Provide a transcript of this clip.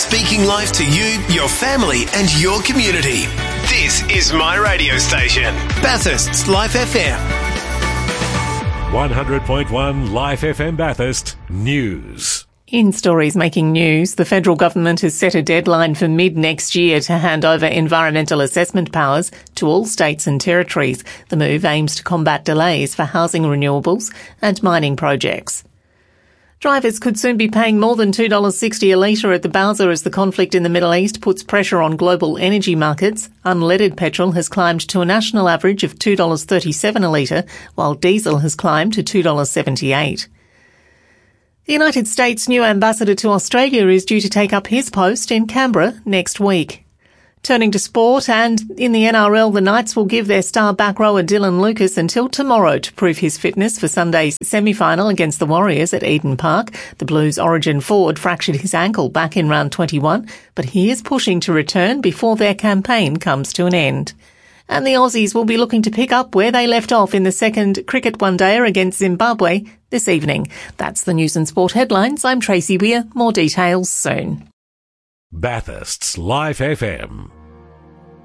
speaking life to you, your family and your community. This is my radio station, Bathurst's Life FM. 100.1 Life FM Bathurst News. In stories making news, the federal government has set a deadline for mid-next year to hand over environmental assessment powers to all states and territories. The move aims to combat delays for housing renewables and mining projects. Drivers could soon be paying more than $2.60 a litre at the bowser as the conflict in the Middle East puts pressure on global energy markets. Unleaded petrol has climbed to a national average of $2.37 a litre, while diesel has climbed to $2.78. The United States' new ambassador to Australia is due to take up his post in Canberra next week. Turning to sport, and in the NRL, the Knights will give their star back rower Dylan Lucas until tomorrow to prove his fitness for Sunday's semi-final against the Warriors at Eden Park. The Blues' origin forward fractured his ankle back in round 21, but he is pushing to return before their campaign comes to an end. And the Aussies will be looking to pick up where they left off in the second cricket one-dayer against Zimbabwe this evening. That's the news and sport headlines. I'm Tracy Weir. More details soon. Bathurst's Life FM.